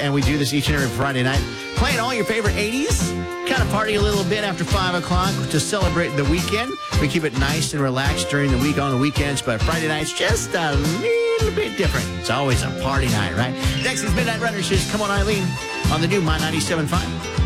and we do this each and every Friday night, playing all your favorite 80s. Kind of party a little bit after 5 o'clock to celebrate the weekend. We keep it nice and relaxed during the week on the weekends, but Friday night's just a little bit different. It's always a party night, right? Next is Midnight Runners. Just come on, Eileen, on the new My 97.5.